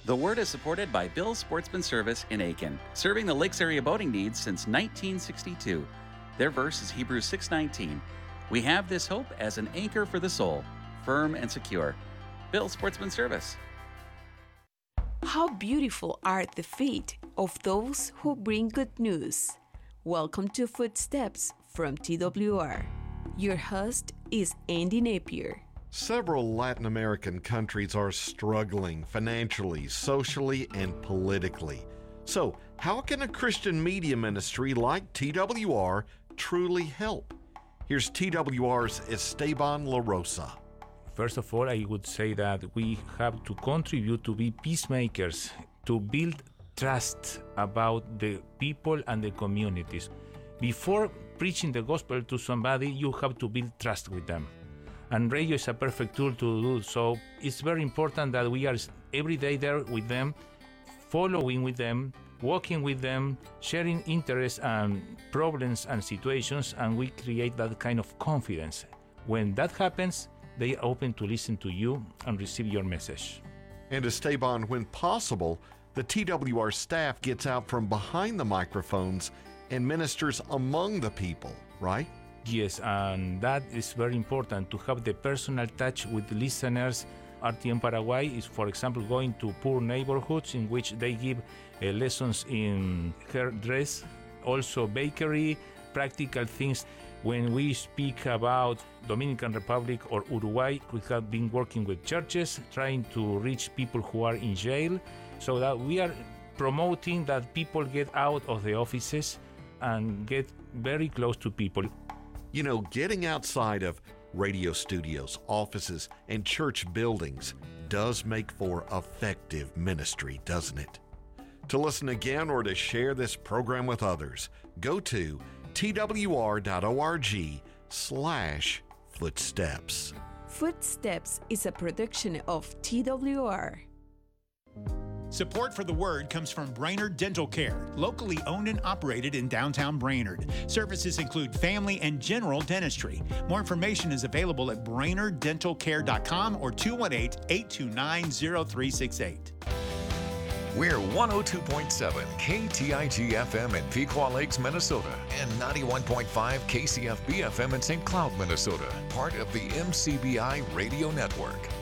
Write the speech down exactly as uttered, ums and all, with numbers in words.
The Word is supported by Bill's Sportsman Service in Aiken, serving the Lakes area boating needs since nineteen sixty-two. Their verse is Hebrews six nineteen. We have this hope as an anchor for the soul, firm and secure. Bill's Sportsman Service. How beautiful are the feet of those who bring good news. Welcome to Footsteps from T W R. Your host is Andy Napier. Several Latin American countries are struggling financially, socially, and politically. So, how can a Christian media ministry like T W R truly help? Here's T W R's Esteban La Rosa. First of all, I would say that we have to contribute to be peacemakers, to build trust about the people and the communities. Before preaching the gospel to somebody, you have to build trust with them. And radio is a perfect tool to do so. It's very important that we are every day there with them, following with them, walking with them, sharing interests and problems and situations, and we create that kind of confidence. When that happens, they are open to listen to you and receive your message. And Esteban, when possible, the T W R staff gets out from behind the microphones and ministers among the people, right? Yes, and that is very important, to have the personal touch with listeners. R T M Paraguay is, for example, going to poor neighborhoods in which they give uh, lessons in hairdress, also bakery, practical things. When we speak about Dominican Republic or Uruguay, we have been working with churches, trying to reach people who are in jail, so that we are promoting that people get out of the offices and get very close to people. You know, getting outside of radio studios, offices, and church buildings does make for effective ministry, doesn't it? To listen again or to share this program with others, go to twr.org slash footsteps. Footsteps is a production of T W R. Support for the Word comes from Brainerd Dental Care, locally owned and operated in downtown Brainerd. Services include family and general dentistry. More information is available at brainerd dental care dot com or two one eight, eight two nine, zero three six eight. We're one oh two point seven K T I G F M in Pequot Lakes, Minnesota, and ninety-one point five K C F B F M in Saint Cloud, Minnesota, part of the M C B I Radio Network.